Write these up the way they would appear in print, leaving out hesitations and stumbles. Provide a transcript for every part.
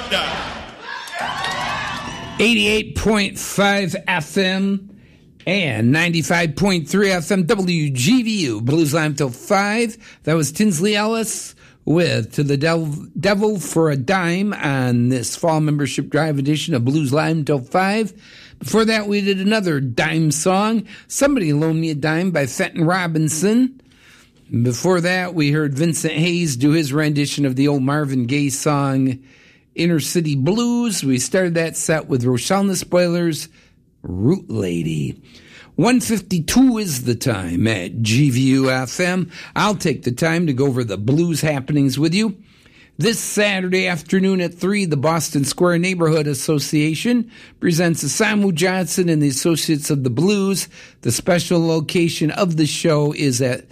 88.5 FM and 95.3 FM WGVU. Blues Line till 5. That was Tinsley Ellis with To the Devil for a Dime on this fall membership drive edition of Blues Line till 5. Before that, we did another dime song, Somebody Loan Me a Dime by Fenton Robinson. Before that, we heard Vincent Hayes do his rendition of the old Marvin Gaye song, Inner City Blues. We started that set with Rochelle and the Spoilers, Root Lady. 1:52 is the time at GVU FM. I'll take the time to go over the blues happenings with you. This Saturday afternoon at 3, the Boston Square Neighborhood Association presents Samu Johnson and the Associates of the Blues. The special location of the show is at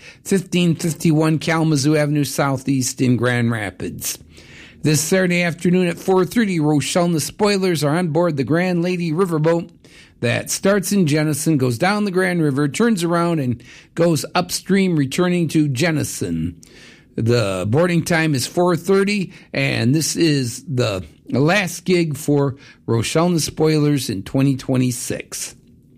1551 Kalamazoo Avenue Southeast in Grand Rapids. This Saturday afternoon at 4:30, Rochelle and the Spoilers are on board the Grand Lady Riverboat that starts in Jenison, goes down the Grand River, turns around, and goes upstream, returning to Jenison. The boarding time is 4:30, and this is the last gig for Rochelle and the Spoilers in 2026.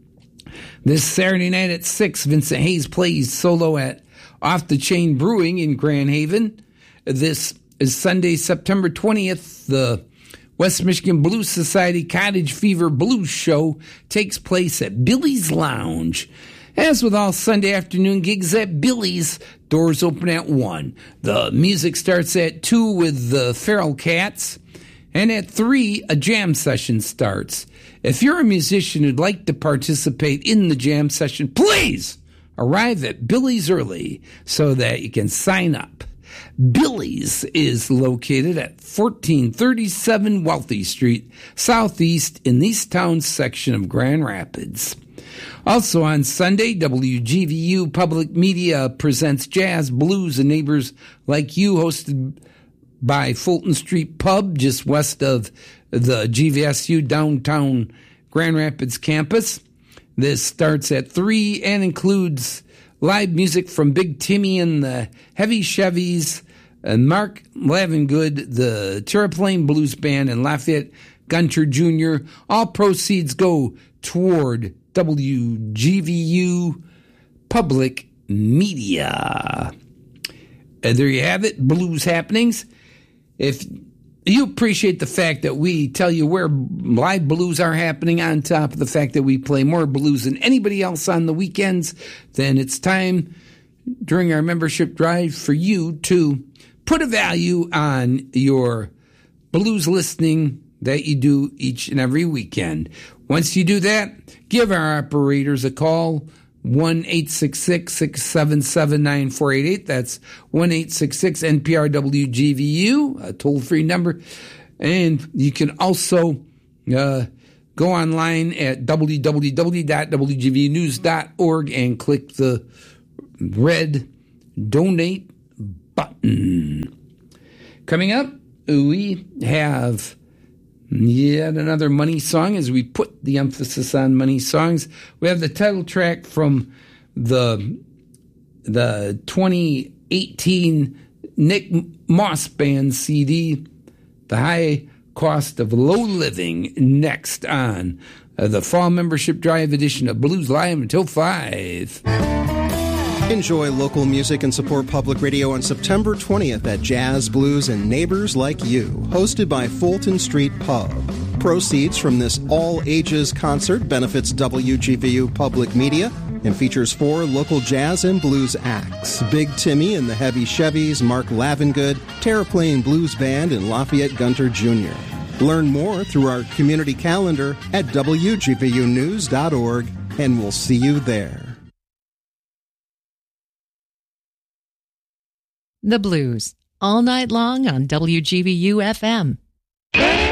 This Saturday night at 6, Vincent Hayes plays solo at Off the Chain Brewing in Grand Haven. This is Sunday, September 20th. The West Michigan Blues Society Cottage Fever Blues Show takes place at Billy's Lounge. As with all Sunday afternoon gigs at Billy's, doors open at 1. The music starts at 2 with the Feral Cats, and at 3, a jam session starts. If you're a musician who'd like to participate in the jam session, please arrive at Billy's early so that you can sign up. Billy's is located at 1437 Wealthy Street, southeast in the East Town section of Grand Rapids. Also on Sunday, WGVU Public Media presents Jazz, Blues, and Neighbors Like You, hosted by Fulton Street Pub, just west of the GVSU downtown Grand Rapids campus. This starts at 3 and includes live music from Big Timmy and the Heavy Chevys, and Mark Lavengood, the Terraplane Blues Band, and Lafayette Gunter Jr. All proceeds go toward WGVU Public Media. And there you have it, blues happenings. If you appreciate the fact that we tell you where live blues are happening, on top of the fact that we play more blues than anybody else on the weekends, then it's time during our membership drive for you to put a value on your blues listening that you do each and every weekend. Once you do that, give our operators a call, 1-866-677-9488. That's 1-866-NPR-WGVU, a toll-free number. And you can also go online at www.wgvnews.org and click the red donate button. Coming up, we have yet another money song, as we put the emphasis on money songs. We have the title track from the 2018 Nick Moss Band CD, The High Cost of Low Living, next on the Fall Membership Drive edition of Blues Live until 5. Enjoy local music and support public radio on September 20th at Jazz, Blues, and Neighbors Like You, hosted by Fulton Street Pub. Proceeds from this all-ages concert benefits WGVU Public Media and features 4 local jazz and blues acts: Big Timmy and the Heavy Chevys, Mark Lavengood, Terraplane Blues Band, and Lafayette Gunter Jr. Learn more through our community calendar at WGVUnews.org, and we'll see you there. The Blues, all night long on WGVU FM.